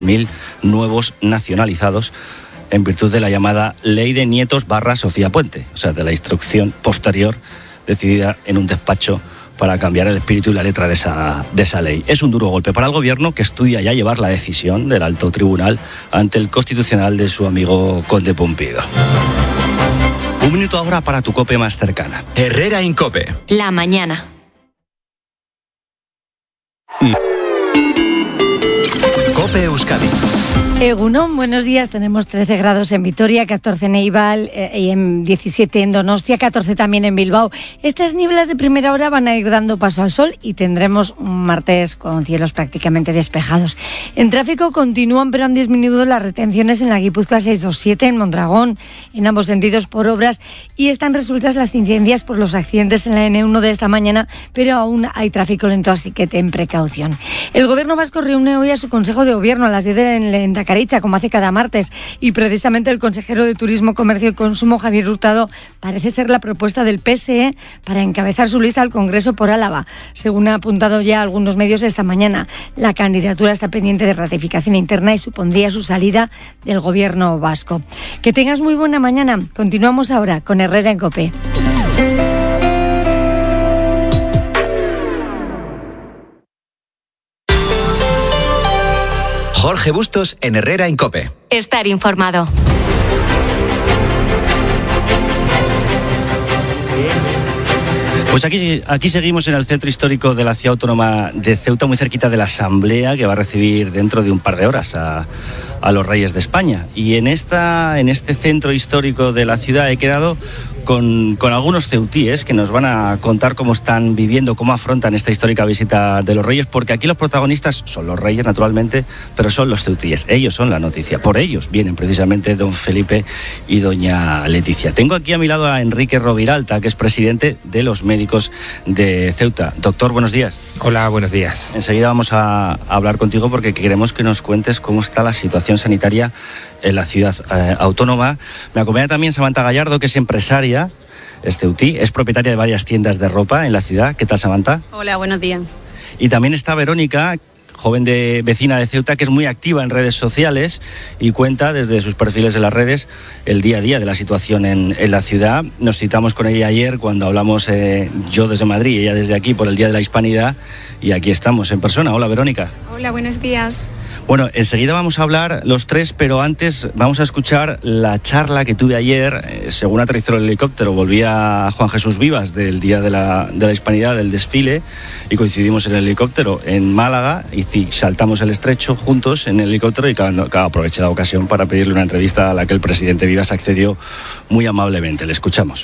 1.000 nuevos nacionalizados en virtud de la llamada Ley de Nietos / Sofía Puente, o sea, de la instrucción posterior decidida en un despacho para cambiar el espíritu y la letra de esa ley. Es un duro golpe para el gobierno, que estudia ya llevar la decisión del alto tribunal ante el constitucional de su amigo Conde Pumpido. Un minuto ahora para tu COPE más cercana. Herrera Incope. La mañana. COPE Euskadi. Egunon, buenos días. Tenemos 13 grados en Vitoria, 14 en Eibal y en 17 en Donostia, 14 también en Bilbao. Estas nieblas de primera hora van a ir dando paso al sol y tendremos un martes con cielos prácticamente despejados. En tráfico continúan, pero han disminuido las retenciones en la Guipúzcoa 627, en Mondragón, en ambos sentidos por obras, y están resueltas las incidencias por los accidentes en la N1 de esta mañana, pero aún hay tráfico lento, así que ten precaución. El gobierno vasco reúne hoy a su Consejo de Gobierno a las 10 en Lehendakari, como hace cada martes, y precisamente el consejero de Turismo, Comercio y Consumo, Javier Hurtado, parece ser la propuesta del PSE para encabezar su lista al Congreso por Álava. Según ha apuntado ya algunos medios esta mañana, la candidatura está pendiente de ratificación interna y supondría su salida del gobierno vasco. Que tengas muy buena mañana. Continuamos ahora con Herrera en COPE. Jorge Bustos en Herrera Incope. Estar informado. Pues aquí seguimos en el centro histórico de la ciudad autónoma de Ceuta, muy cerquita de la Asamblea, que va a recibir dentro de un par de horas a los Reyes de España. Y en este centro histórico de la ciudad he quedado con algunos ceutíes que nos van a contar cómo están viviendo, cómo afrontan esta histórica visita de los Reyes, porque aquí los protagonistas son los Reyes, naturalmente, pero son los ceutíes. Ellos son la noticia. Por ellos vienen precisamente don Felipe y doña Leticia. Tengo aquí a mi lado a Enrique Roviralta, que es presidente de los médicos de Ceuta. Doctor, buenos días. Hola, buenos días. Enseguida vamos a hablar contigo porque queremos que nos cuentes cómo está la situación sanitaria en la ciudad autónoma. Me acompaña también Samantha Gallardo, que es empresaria, es ceutí, es propietaria de varias tiendas de ropa en la ciudad. ¿Qué tal, Samantha? Hola, buenos días. Y también está Verónica, joven vecina de Ceuta, que es muy activa en redes sociales y cuenta desde sus perfiles de las redes el día a día de la situación en la ciudad. Nos citamos con ella ayer cuando hablamos, yo desde Madrid y ella desde aquí, por el Día de la Hispanidad, y aquí estamos en persona. Hola, Verónica. Hola, buenos días. Bueno, enseguida vamos a hablar los tres, pero antes vamos a escuchar la charla que tuve ayer. Según aterrizó el helicóptero, volvía Juan Jesús Vivas del Día de la Hispanidad, del desfile, y coincidimos en el helicóptero en Málaga y saltamos el estrecho juntos en el helicóptero, y aproveché la ocasión para pedirle una entrevista a la que el presidente Vivas accedió muy amablemente. Le escuchamos.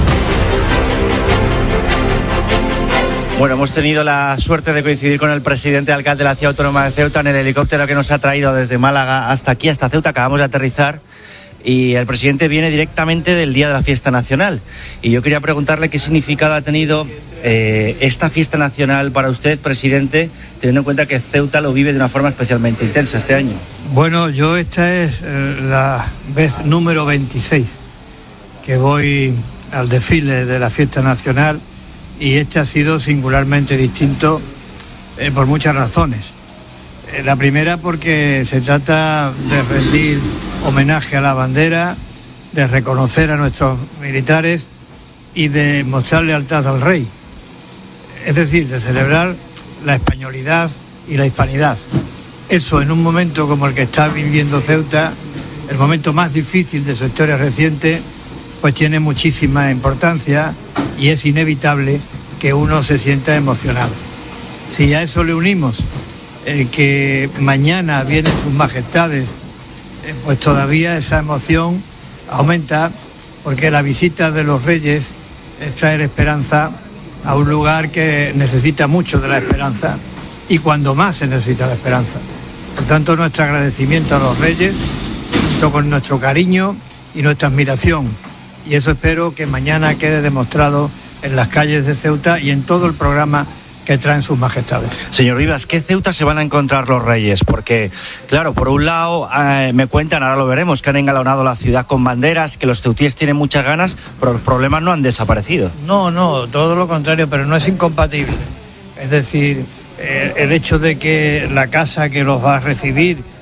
Bueno, hemos tenido la suerte de coincidir con el presidente alcalde de la ciudad autónoma de Ceuta en el helicóptero que nos ha traído desde Málaga hasta aquí, hasta Ceuta. Acabamos de aterrizar y el presidente viene directamente del día de la fiesta nacional. Y yo quería preguntarle qué significado ha tenido esta fiesta nacional para usted, presidente, teniendo en cuenta que Ceuta lo vive de una forma especialmente intensa este año. Bueno, yo esta es la vez número 26 que voy al desfile de la fiesta nacional. Y este ha sido singularmente distinto por muchas razones. La primera, porque se trata de rendir homenaje a la bandera, de reconocer a nuestros militares y de mostrar lealtad al rey. Es decir, de celebrar la españolidad y la hispanidad. Eso, en un momento como el que está viviendo Ceuta, el momento más difícil de su historia reciente, pues tiene muchísima importancia y es inevitable que uno se sienta emocionado. Si a eso le unimos que mañana vienen sus majestades, pues todavía esa emoción aumenta, porque la visita de los reyes es traer esperanza a un lugar que necesita mucho de la esperanza, y cuando más se necesita la esperanza. Por tanto, nuestro agradecimiento a los reyes, junto con nuestro cariño y nuestra admiración. Y eso espero que mañana quede demostrado en las calles de Ceuta y en todo el programa que traen sus majestades. Señor Vivas, ¿qué Ceuta se van a encontrar los reyes? Porque, claro, por un lado me cuentan, ahora lo veremos, que han engalanado la ciudad con banderas, que los ceutíes tienen muchas ganas, pero los problemas no han desaparecido. No, todo lo contrario, pero no es incompatible. Es decir, el hecho de que la casa que los va a recibir